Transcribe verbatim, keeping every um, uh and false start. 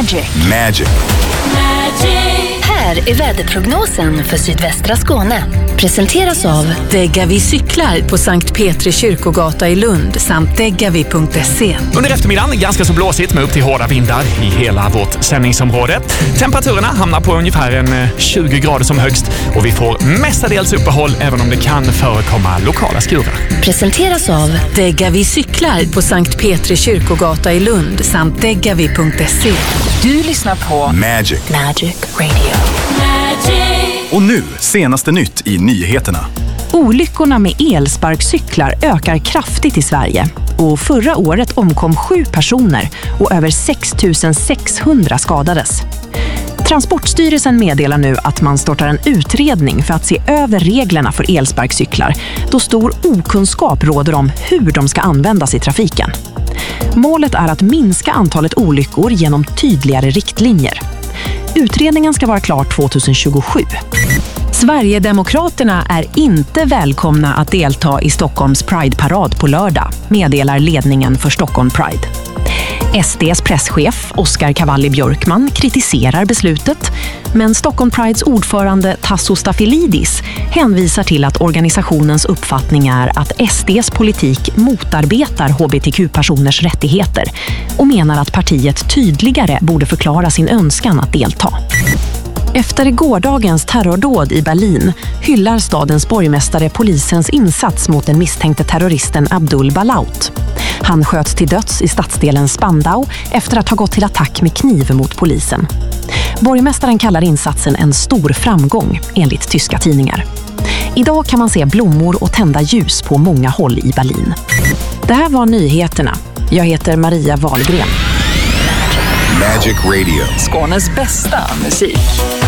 Magic. Magic. Här är väderprognosen för sydvästra Skåne. Presenteras av Degavi cyklar på Sankt Petri kyrkogata i Lund samt degavi punkt se. Under eftermiddagen ganska så blåsigt med upp till hårda vindar i hela vårt sändningsområde. Temperaturerna hamnar på ungefär en tjugo grader som högst och vi får mestadels uppehåll även om det kan förekomma lokala skurar. Presenteras av Degavi cyklar på Sankt Petri kyrkogata i Lund samt degavi punkt se. Du lyssnar på Magic. Magic Radio. Och nu, senaste nytt i nyheterna. Olyckorna med elsparkcyklar ökar kraftigt i Sverige. Och förra året omkom sju personer och över sex tusen sexhundra skadades. Transportstyrelsen meddelar nu att man startar en utredning för att se över reglerna för elsparkcyklar, då stor okunskap råder om hur de ska användas i trafiken. Målet är att minska antalet olyckor genom tydligare riktlinjer. Utredningen ska vara klar tjugohundratjugosju. Sverigedemokraterna är inte välkomna att delta i Stockholms Pride-parad på lördag, meddelar ledningen för Stockholm Pride. S D:s presschef Oskar Cavalli Björkman kritiserar beslutet, men Stockholm Prides ordförande Tasso Stafilidis hänvisar till att organisationens uppfattning är att S D:s politik motarbetar hbtq-personers rättigheter och menar att partiet tydligare borde förklara sin önskan att delta. Efter gårdagens terrordåd i Berlin hyllar stadens borgmästare polisens insats mot den misstänkte terroristen Abdul Balaut. Han sköts till döds i stadsdelen Spandau efter att ha gått till attack med kniv mot polisen. Borgmästaren kallar insatsen en stor framgång, enligt tyska tidningar. Idag kan man se blommor och tända ljus på många håll i Berlin. Det här var nyheterna. Jag heter Maria Wahlgren. Magic Radio. Skånes bästa musik.